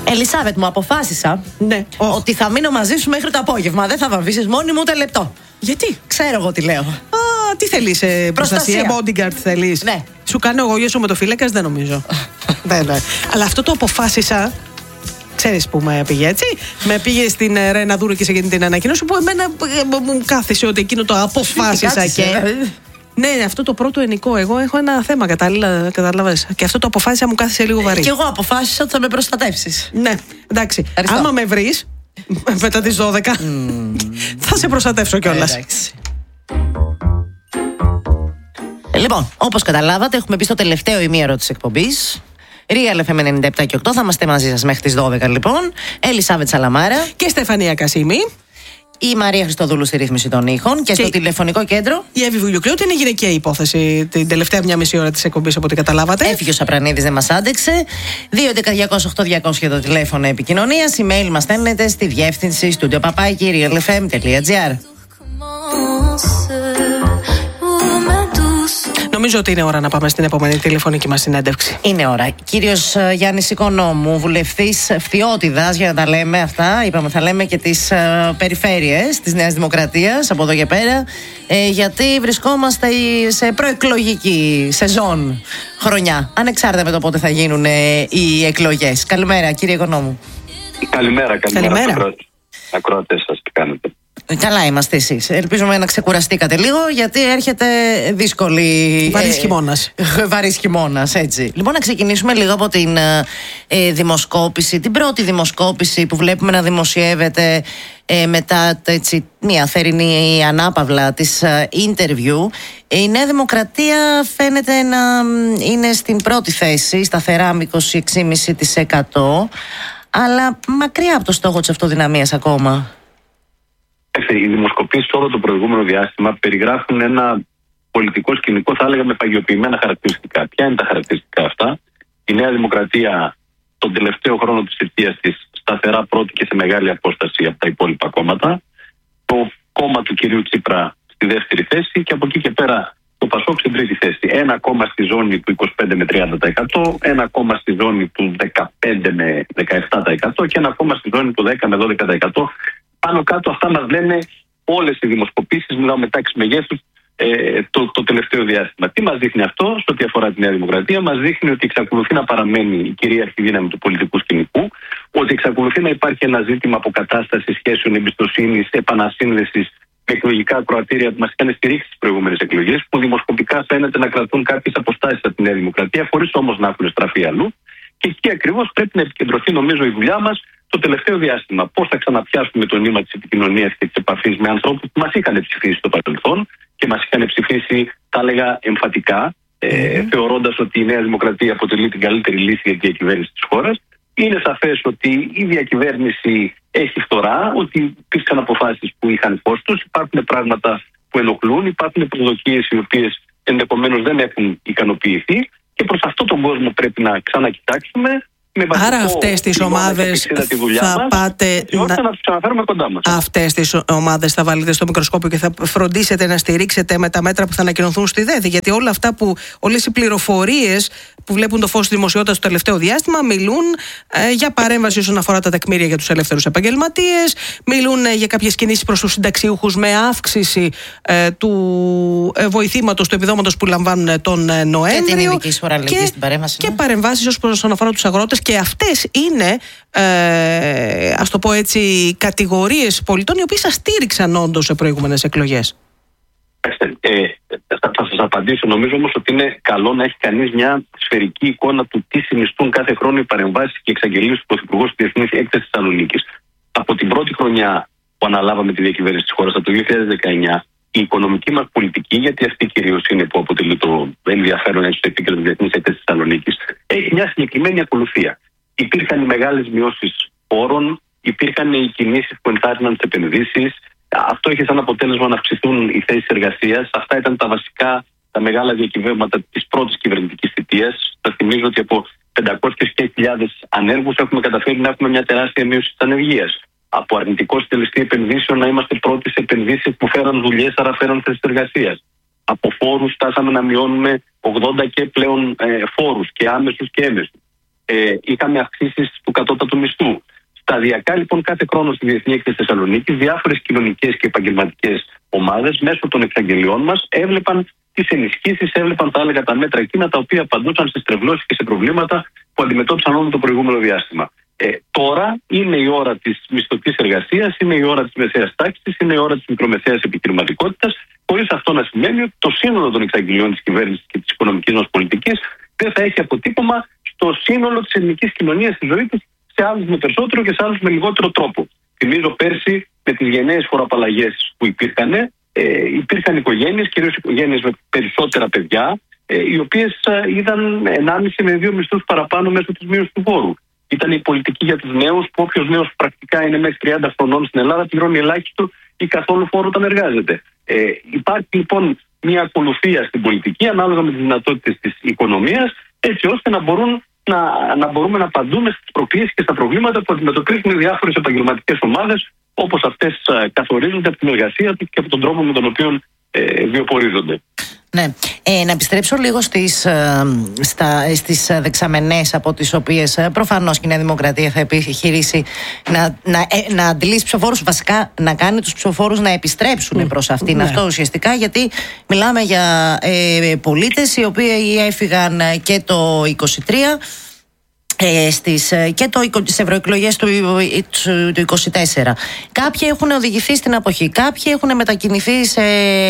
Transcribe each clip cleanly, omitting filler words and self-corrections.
Ελισάβετ, μου αποφάσισα ότι θα μείνω μαζί σου μέχρι το απόγευμα. Δεν θα βαμβίσεις μόνη μου ούτε λεπτό. Γιατί? Ξέρω εγώ τι λέω. Τι θέλεις, προστασία, bodyguard θέλεις? Ναι. Σου κάνω εγώ γιο σου με το φύλακας, δεν νομίζω. Ναι. Αλλά αυτό το αποφάσισα. Ξέρεις που με πήγε, έτσι? Με πήγε στην Ρένα Δούρου και σε εκείνη την ανακοίνωση που εμένα μου κάθισε ότι εκείνο το αποφάσισα Ναι, αυτό το πρώτο ενικό. Εγώ έχω ένα θέμα, κατάλαβες. Και αυτό το αποφάσισα, μου κάθισε λίγο βαρύ. Και εγώ αποφάσισα ότι θα με προστατεύσεις. Ναι, εντάξει. Άμα με βρεις μετά τις 12, θα σε προστατεύσω κιόλας. Λοιπόν, όπως καταλάβατε, έχουμε μπει στο τελευταίο ημίωρο της εκπομπής. Real FM 97 και 8. Θα είμαστε μαζί σας μέχρι τις 12, λοιπόν. Ελισάβετ Σαλαμάρα και Στεφανία Κασίμη. Η Μαρία Χριστοδούλου στη ρύθμιση των ήχων και στο τηλεφωνικό κέντρο. Η Εύη Βουλιουκλιώτη. Είναι γυναικεία υπόθεση την τελευταία μία μισή ώρα της εκπομπής, από ό,τι καταλάβατε. Έφυγε ο Σαπρανίδης, δεν μας άντεξε. 2.11.208.200 για το τηλέφωνο επικοινωνίας. Email μας στέλνετε στη διεύθυνση studio@realfm.gr. Νομίζω ότι είναι ώρα να πάμε στην επόμενη τηλεφωνική μας συνέντευξη. Είναι ώρα. Κύριος Γιάννης Οικονόμου, βουλευτής Φθιώτιδας, για να τα λέμε αυτά. Είπαμε, θα λέμε και τις περιφέρειες της Νέας Δημοκρατίας από εδώ και πέρα. Γιατί βρισκόμαστε σε προεκλογική σεζόν χρονιά. Ανεξάρτητα με το πότε θα γίνουν οι εκλογές. Καλημέρα, κύριε Οικονόμου. Καλημέρα. Ακροατές σας, τι κάνετε? Καλά είμαστε εσείς. Ελπίζουμε να ξεκουραστήκατε λίγο, γιατί έρχεται δύσκολη. Βαρύς χειμώνας, έτσι. Λοιπόν, να ξεκινήσουμε λίγο από την δημοσκόπηση. Την πρώτη δημοσκόπηση που βλέπουμε να δημοσιεύεται μετά μια θερινή ανάπαυλα της interview. Η Νέα Δημοκρατία φαίνεται να είναι στην πρώτη θέση, σταθερά με 26,5%, αλλά μακριά από το στόχο της αυτοδυναμίας ακόμα. Οι δημοσκοπήσεις όλο το προηγούμενο διάστημα περιγράφουν ένα πολιτικό σκηνικό, θα έλεγα, με παγιοποιημένα χαρακτηριστικά. Ποια είναι τα χαρακτηριστικά αυτά? Η Νέα Δημοκρατία τον τελευταίο χρόνο της θητείας της σταθερά πρώτη και σε μεγάλη απόσταση από τα υπόλοιπα κόμματα. Το κόμμα του κυρίου Τσίπρα στη δεύτερη θέση και από εκεί και πέρα το Πασόκ στην τρίτη θέση. Ένα κόμμα στη ζώνη του 25 με 30%, ένα κόμμα στη ζώνη του 15 με 17% και ένα κόμμα στη ζώνη του 10 με 12%. Πάνω κάτω αυτά μας λένε όλες οι δημοσκοπήσεις, μιλάω με τάξη μεγέθους, το τελευταίο διάστημα. Τι μας δείχνει αυτό σε ό,τι αφορά τη Νέα Δημοκρατία? Μας δείχνει ότι εξακολουθεί να παραμένει η κυρίαρχη δύναμη του πολιτικού σκηνικού, ότι εξακολουθεί να υπάρχει ένα ζήτημα αποκατάστασης σχέσεων εμπιστοσύνης, επανασύνδεσης με εκλογικά ακροατήρια που μας είχαν στηρίξει στις προηγούμενες εκλογές, που δημοσκοπικά φαίνεται να κρατούν κάποιες αποστάσεις από τη Νέα Δημοκρατία, χωρίς όμως να έχουν στραφεί αλλού. Και εκεί ακριβώς πρέπει να επικεντρωθεί, νομίζω, η δουλειά μας το τελευταίο διάστημα. Πώς θα ξαναπιάσουμε το νήμα της επικοινωνίας και της επαφής με ανθρώπους που μας είχαν ψηφίσει στο παρελθόν και μας είχαν ψηφίσει, θα έλεγα, εμφατικά, θεωρώντας ότι η Νέα Δημοκρατία αποτελεί την καλύτερη λύση για τη διακυβέρνηση της χώρας. Είναι σαφές ότι η διακυβέρνηση έχει φθορά, ότι υπήρξαν αποφάσεις που είχαν κόστος, υπάρχουν πράγματα που ενοχλούν, υπάρχουν προσδοκίες οι οποίες ενδεχομένως δεν έχουν ικανοποιηθεί και προς αυτόν τον κόσμο πρέπει να ξανακοιτάξουμε. Άρα αυτές τις ομάδες θα πάτε να τους ξαναφέρουμε κοντά μας. Αυτές τις ομάδες θα βάλετε στο μικροσκόπιο και θα φροντίσετε να στηρίξετε με τα μέτρα που θα ανακοινωθούν στη ΔΕΔ. Γιατί όλες οι πληροφορίες που βλέπουν το φως της δημοσιότητας στο τελευταίο διάστημα μιλούν για παρέμβαση όσον αφορά τα τεκμήρια για τους ελεύθερους επαγγελματίες, μιλούν για κάποιες κινήσεις προς τους συνταξιούχους με αύξηση του βοηθήματος, του επιδόματος που λαμβάνουν τον Νοέμβριο και παρεμβάσεις όσον αφορά τους αγρότες. Και αυτές είναι, ας το πω έτσι, κατηγορίες πολιτών οι οποίοι σας στήριξαν όντως σε προηγούμενες εκλογές. Θα σας απαντήσω. Νομίζω όμως ότι είναι καλό να έχει κανείς μια σφαιρική εικόνα του τι συνιστούν κάθε χρόνο οι παρεμβάσεις και εξαγγελίες του Πρωθυπουργού στη Διεθνή Έκθεση της Θεσσαλονίκης. Από την πρώτη χρονιά που αναλάβαμε τη διακυβέρνηση της χώρας, από το 2019, η οικονομική μας πολιτική, γιατί αυτή κυρίως είναι που αποτελεί το ενδιαφέρον στο επίκεντρο της Διεθνής Έκθεσης της Θεσσαλονίκης, έχει μια συγκεκριμένη ακολουθία. Υπήρχαν οι μεγάλες μειώσεις φόρων, υπήρχαν οι κινήσεις που ενθάρρυναν τις επενδύσεις. Αυτό είχε σαν αποτέλεσμα να αυξηθούν οι θέσεις εργασίας. Αυτά ήταν τα βασικά, τα μεγάλα διακυβεύματα της πρώτης κυβερνητικής θητείας. Θα θυμίζω ότι από 500.000 ανέργους έχουμε καταφέρει να έχουμε μια τεράστια μείωση της ανεργίας. Από αρνητικό συντελεστή επενδύσεων να είμαστε πρώτοι σε επενδύσεις που φέραν δουλειές, άρα φέραν θέσεις εργασίας. Από φόρους φτάσαμε να μειώνουμε 80 και πλέον φόρους, και άμεσους και έμεσους. είχαμε αυξήσεις του κατώτατου μισθού. Σταδιακά λοιπόν κάθε χρόνο στη Διεθνή Έκθεση Θεσσαλονίκης διάφορες κοινωνικές και επαγγελματικές ομάδες μέσω των εξαγγελιών μας έβλεπαν τις ενισχύσεις, έβλεπαν θα έλεγα τα μέτρα εκείνα τα οποία απαντούσαν στις τρευλώσεις και σε προβλήματα που αντιμετώπισαν όλο το προηγούμενο διάστημα. Τώρα είναι η ώρα της μισθωτής εργασίας, είναι η ώρα της μεσαίας τάξης, είναι η ώρα της μικρομεσαίας επιχειρηματικότητας, χωρίς αυτό να σημαίνει ότι το σύνολο των εξαγγελιών της κυβέρνησης και της οικονομικής μας πολιτικής δεν θα έχει αποτύπωμα στο σύνολο της ελληνικής κοινωνίας, στη ζωή της, σε άλλους με περισσότερο και σε άλλους με λιγότερο τρόπο. Θυμίζω πέρσι με τις γενναίες φοροαπαλλαγές που υπήρχαν οικογένειες, κυρίως οικογένειες με περισσότερα παιδιά, οι οποίες είδαν 1,5 με 2 μισθούς παραπάνω μέσω της μείωσης του φόρου. Ήταν η πολιτική για τους νέους, που όποιος νέος πρακτικά είναι μέχρι 30 χρονών στην Ελλάδα πληρώνει ελάχιστο ή καθόλου φόρο όταν εργάζεται. Υπάρχει λοιπόν μια ακολουθία στην πολιτική ανάλογα με τις δυνατότητες της οικονομίας, έτσι ώστε να μπορούμε να απαντούμε στις προκλήσεις και στα προβλήματα που αντιμετωπίζουν οι διάφορες επαγγελματικές ομάδες, όπως αυτές καθορίζονται από την εργασία τους και από τον τρόπο με τον οποίο βιοπορίζονται. Ναι. Να επιστρέψω λίγο στις δεξαμενές από τις οποίες προφανώς και η Νέα Δημοκρατία θα επιχειρήσει να αντιλήσει ψηφοφόρους, βασικά να κάνει τους ψηφοφόρους να επιστρέψουν προς αυτήν. Αυτό ουσιαστικά, γιατί μιλάμε για πολίτες οι οποίοι έφυγαν και το 23 και στις ευρωεκλογές του 24. Κάποιοι έχουν οδηγηθεί στην αποχή, κάποιοι έχουν μετακινηθεί σε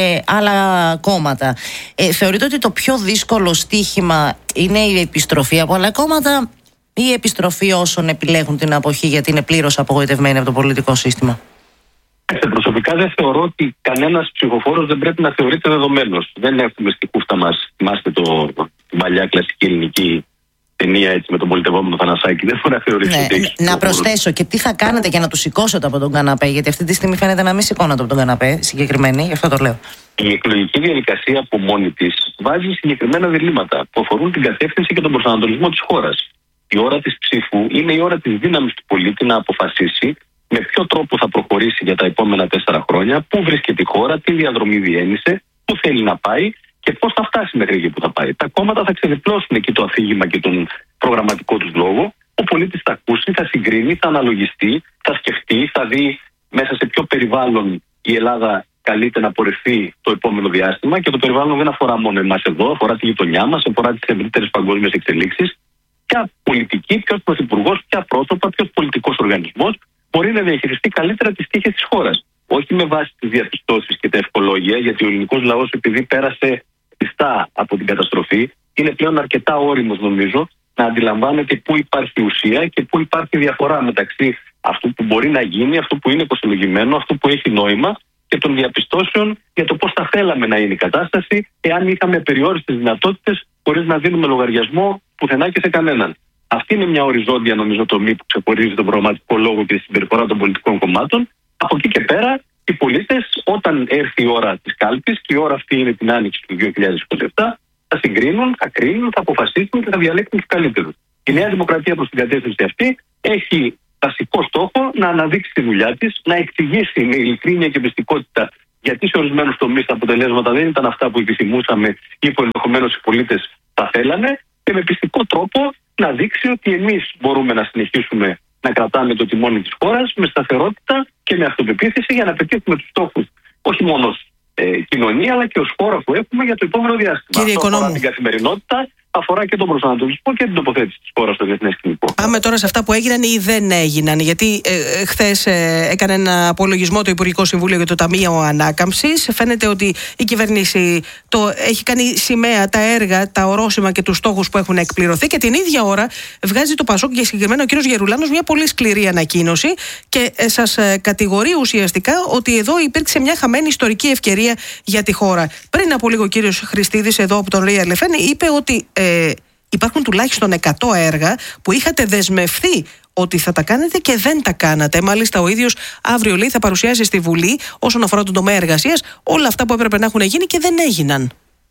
άλλα κόμματα. Θεωρείτε ότι το πιο δύσκολο στίχημα είναι η επιστροφή από άλλα κόμματα ή η επιστροφή όσων επιλέγουν την αποχή γιατί είναι πλήρως απογοητευμένοι από το πολιτικό σύστημα? Προσωπικά δεν θεωρώ ότι κανένας ψηφοφόρος δεν πρέπει να θεωρείται δεδομένος. Δεν έχουμε στη κούφτα μας, θυμάστε την παλιά κλασική ελληνική ταινία έτσι με τον πολιτευόμενο Θανασάκη, δεν μπορεί να θεωρήσει ότι. Να προσθέσω, και τι θα κάνετε για να του σηκώσετε από τον καναπέ, γιατί αυτή τη στιγμή φαίνεται να μην σηκώνατε από τον καναπέ συγκεκριμένη, γι' αυτό το λέω. Η εκλογική διαδικασία από μόνη της βάζει συγκεκριμένα διλήμματα που αφορούν την κατεύθυνση και τον προσανατολισμό της χώρας. Η ώρα της ψήφου είναι η ώρα της δύναμης του πολίτη να αποφασίσει με ποιο τρόπο θα προχωρήσει για τα επόμενα 4 χρόνια, πού βρίσκεται η χώρα, τι διαδρομή διένυσε, πού θέλει να πάει και πώς θα φτάσει μέχρι εκεί που θα πάει. Τα κόμματα θα ξεδιπλώσουν εκεί το αφήγημα και τον προγραμματικό τους λόγο. Ο πολίτης θα ακούσει, θα συγκρίνει, θα αναλογιστεί, θα σκεφτεί, θα δει μέσα σε ποιο περιβάλλον η Ελλάδα καλείται να πορευτεί το επόμενο διάστημα. Και το περιβάλλον δεν αφορά μόνο εμάς εδώ, αφορά τη γειτονιά μας, αφορά τις ευρύτερες παγκόσμιες εξελίξεις. Ποια πολιτική, ποιος πρωθυπουργός, ποια πρόσωπα, ποιος πολιτικός οργανισμός μπορεί να διαχειριστεί καλύτερα τις τύχες της χώρας. Όχι με βάση τις διαπιστώσεις και τα ευχολόγια, γιατί ο ελληνικός λαός, επειδή πέρασε πιστά από την καταστροφή, είναι πλέον αρκετά όριμος, νομίζω, να αντιλαμβάνεται πού υπάρχει ουσία και πού υπάρχει διαφορά μεταξύ αυτού που μπορεί να γίνει, αυτού που είναι κοστολογημένο, αυτού που έχει νόημα και των διαπιστώσεων για το πώς θα θέλαμε να είναι η κατάσταση, εάν είχαμε περιόριστες δυνατότητες, χωρίς να δίνουμε λογαριασμό πουθενά και σε κανέναν. Αυτή είναι μια οριζόντια, νομίζω, τομή που ξεχωρίζει τον προγραμματικό λόγο και τη συμπεριφορά των πολιτικών κομμάτων. Από εκεί και πέρα, οι πολίτες, όταν έρθει η ώρα της κάλπης, και η ώρα αυτή είναι την άνοιξη του 2027, θα συγκρίνουν, θα κρίνουν, θα αποφασίσουν και θα διαλέξουν τους καλύτερους. Η Νέα Δημοκρατία προς την κατεύθυνση αυτή έχει βασικό στόχο να αναδείξει τη δουλειά της, να εξηγήσει με ειλικρίνεια και πιστικότητα γιατί σε ορισμένους τομείς τα αποτελέσματα δεν ήταν αυτά που επιθυμούσαμε ή που ενδεχομένως οι πολίτες θα θέλανε, και με πιστικό τρόπο να δείξει ότι εμείς μπορούμε να συνεχίσουμε να κρατάμε το τιμόνι της χώρας με σταθερότητα και με αυτοπεποίθηση για να πετύχουμε τους στόχους, όχι μόνο ως κοινωνία, αλλά και ως χώρα που έχουμε για το επόμενο διάστημα. Αυτό αφορά την καθημερινότητα, αφορά και τον προσανατολισμό και την τοποθέτηση της χώρας στο διεθνές σκηνικό. Πάμε τώρα σε αυτά που έγιναν ή δεν έγιναν. Γιατί χθες έκανε ένα απολογισμό το Υπουργικό Συμβούλιο για το Ταμείο Ανάκαμψης. Φαίνεται ότι η κυβέρνηση έχει κάνει σημαία τα έργα, τα ορόσημα και τους στόχους που έχουν εκπληρωθεί, και την ίδια ώρα βγάζει το Πασόκ και συγκεκριμένα ο κ. Γερουλάνος μια πολύ σκληρή ανακοίνωση και σας κατηγορεί ουσιαστικά ότι εδώ υπήρξε μια χαμένη ιστορική ευκαιρία για τη χώρα. Πριν από λίγο ο κ. Χριστίδης εδώ από τον Real FM είπε ότι υπάρχουν τουλάχιστον 100 έργα που είχατε δεσμευθεί ότι θα τα κάνετε και δεν τα κάνατε. Μάλιστα, ο ίδιος αύριο, λέει, θα παρουσιάσει στη Βουλή, όσον αφορά τον τομέα εργασίας, όλα αυτά που έπρεπε να έχουν γίνει και δεν έγιναν.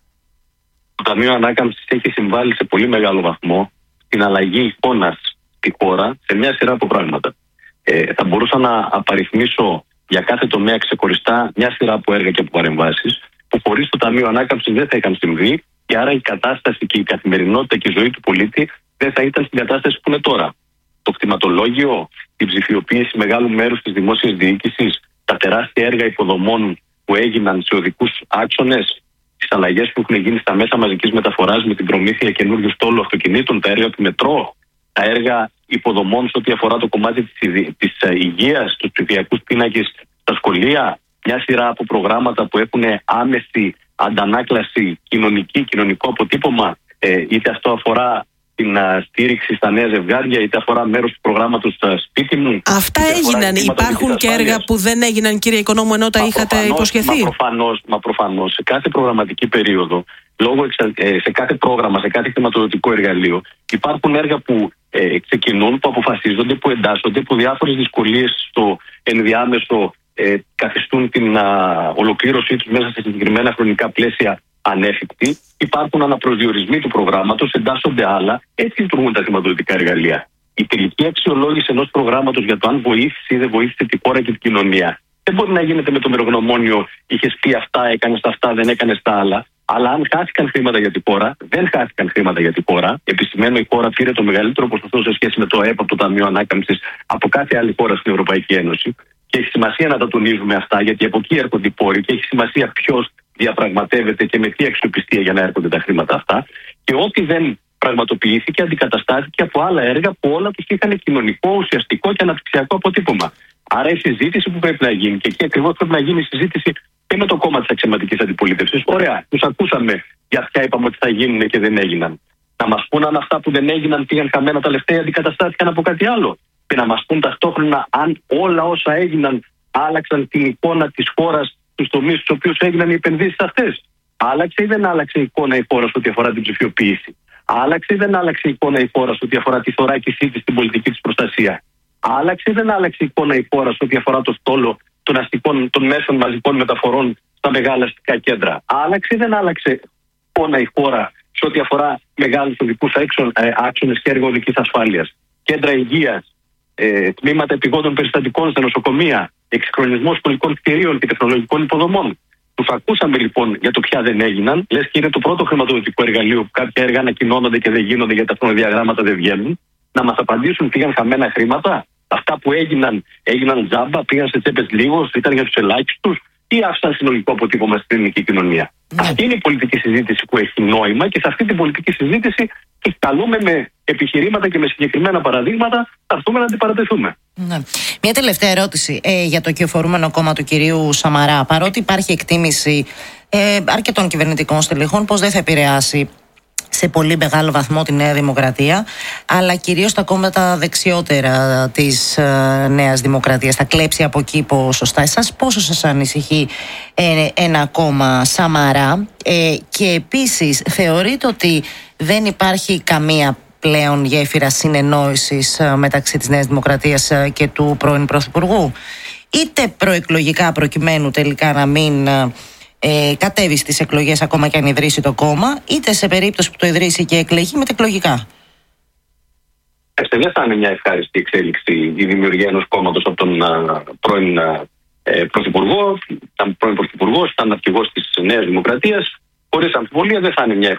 Το Ταμείο Ανάκαμψης έχει συμβάλει σε πολύ μεγάλο βαθμό στην αλλαγή εικόνας στη χώρα σε μια σειρά από πράγματα. Θα μπορούσα να απαριθμίσω για κάθε τομέα ξεχωριστά μια σειρά από έργα και από παρεμβάσεις που χωρίς το Ταμείο Ανάκαμψης δεν θα είχαν συμβεί. Και άρα η κατάσταση και η καθημερινότητα και η ζωή του πολίτη δεν θα ήταν στην κατάσταση που είναι τώρα. Το κτηματολόγιο, η ψηφιοποίηση μεγάλου μέρους της δημόσιας διοίκησης, τα τεράστια έργα υποδομών που έγιναν σε οδικούς άξονες, τις αλλαγές που έχουν γίνει στα μέσα μαζικής μεταφοράς με την προμήθεια καινούριου στόλου αυτοκινήτων, τα έργα του μετρό, τα έργα υποδομών σε ό,τι αφορά το κομμάτι της υγείας, τους ψηφιακούς πίνακες στα σχολεία, μια σειρά από προγράμματα που έχουν άμεση αντανάκλαση κοινωνικό αποτύπωμα, είτε αυτό αφορά την στήριξη στα νέα ζευγάρια, είτε αφορά μέρος του προγράμματος σπίτι μου. Αυτά έγιναν. Υπάρχουν και έργα που δεν έγιναν, κύριε Οικονόμου, ενώ τα είχατε υποσχεθεί. Μα προφανώς. Σε κάθε προγραμματική περίοδο, σε κάθε πρόγραμμα, σε κάθε χρηματοδοτικό εργαλείο, υπάρχουν έργα που ξεκινούν, που αποφασίζονται, που εντάσσονται, που διάφορες δυσκολίες στο ενδιάμεσο καθιστούν την ολοκλήρωσή τους μέσα σε συγκεκριμένα χρονικά πλαίσια ανέφικτη. Υπάρχουν αναπροσδιορισμοί του προγράμματος, εντάσσονται άλλα. Έτσι λειτουργούν τα χρηματοδοτικά εργαλεία. Η τελική αξιολόγηση ενός προγράμματος για το αν βοήθησε ή δεν βοήθησε τη χώρα και την κοινωνία δεν μπορεί να γίνεται με το μερογνωμόνιο. Είχες πει αυτά, έκανες αυτά, δεν έκανες τα άλλα. Αλλά αν χάθηκαν χρήματα για τη χώρα, δεν χάθηκαν χρήματα για τη χώρα. Επισημαίνω, η χώρα πήρε το μεγαλύτερο ποσοστό σε σχέση με το ΑΕΠ από το Ταμείο Ανάκαμψης από κάθε άλλη χώρα στην Ευρωπαϊκή Ένωση. Και έχει σημασία να τα τονίζουμε αυτά, γιατί από εκεί έρχονται οι πόροι και έχει σημασία ποιος διαπραγματεύεται και με τι αξιοπιστία για να έρχονται τα χρήματα αυτά. Και ό,τι δεν πραγματοποιήθηκε αντικαταστάθηκε από άλλα έργα που όλα τους είχαν κοινωνικό, ουσιαστικό και αναπτυξιακό αποτύπωμα. Άρα η συζήτηση που πρέπει να γίνει, και εκεί ακριβώς πρέπει να γίνει η συζήτηση και με το κόμμα της αξιωματικής αντιπολίτευσης. Ωραία, τους ακούσαμε για ποια είπαμε ότι θα γίνουν και δεν έγιναν. Να μας πούν αν αυτά που δεν έγιναν πήγαν χαμένα τα λεφτά ή αντικαταστάθηκαν από κάτι άλλο. Και να μας πούν ταυτόχρονα αν όλα όσα έγιναν άλλαξαν την εικόνα της χώρας στους τομείς στους οποίους έγιναν οι επενδύσεις αυτές. Άλλαξε ή δεν άλλαξε η εικόνα η χώρα ό,τι αφορά την ψηφιοποίηση. Άλλαξε ή δεν άλλαξε η εικόνα η χώρα ό,τι αφορά τη θωράκισή της στην πολιτική της προστασία. Άλλαξε ή δεν άλλαξε η εικόνα η χώρα ό,τι αφορά το στόλο των μέσων μαζικών μεταφορών στα μεγάλα αστικά κέντρα. Άλλαξε ή δεν άλλαξε εικόνα η χώρα σε ό,τι αφορά μεγάλους οδικούς άξονες και έργα οδικής ασφάλειας. Κέντρα υγείας, τμήματα επιγόντων περιστατικών στα νοσοκομεία, εξυγχρονισμός σχολικών κτηρίων και τεχνολογικών υποδομών. Τους ακούσαμε λοιπόν για το ποια δεν έγιναν. Λες και είναι το πρώτο χρηματοδοτικό εργαλείο που κάποια έργα ανακοινώνονται και δεν γίνονται γιατί τα χρονοδιαγράμματα δεν βγαίνουν. Να μας απαντήσουν, πήγαν χαμένα χρήματα. Αυτά που έγιναν τζάμπα, πήγαν σε τσέπες λίγους, ήταν για τους ελάχιστους ή άφησαν συνολικό αποτύπωμα στην ελληνική κοινωνία. Αυτή είναι η πολιτική συζήτηση που έχει νόημα και σε αυτή την πολιτική συζήτηση τους καλούμε με επιχειρήματα και με συγκεκριμένα παραδείγματα θα έρθουμε να αντιπαρατεθούμε. Ναι. Μια τελευταία ερώτηση για το κυοφορούμενο κόμμα του κυρίου Σαμαρά. Παρότι υπάρχει εκτίμηση αρκετών κυβερνητικών στελεχών πως δεν θα επηρεάσει σε πολύ μεγάλο βαθμό τη Νέα Δημοκρατία, αλλά κυρίως τα κόμματα δεξιότερα της Νέας Δημοκρατίας θα κλέψει από εκεί ποσοστά. Εσάς πόσο σας ανησυχεί ένα κόμμα Σαμαρά, και επίσης θεωρείτε ότι δεν υπάρχει καμία πλέον γέφυρα συνεννόησης μεταξύ της Νέας Δημοκρατίας και του πρώην Πρωθυπουργού, είτε προεκλογικά προκειμένου τελικά να μην κατέβει στις εκλογές ακόμα και αν ιδρύσει το κόμμα, είτε σε περίπτωση που το ιδρύσει και εκλεγεί μετεκλογικά? Δεν θα είναι μια ευχάριστη εξέλιξη η δημιουργία ενός κόμματος από τον πρώην Πρωθυπουργό. Ήταν πρώην Πρωθυπουργός, ήταν αρχηγός της Νέας Δημοκρατίας. Χωρίς αμφιβολία δεν θα είναι μια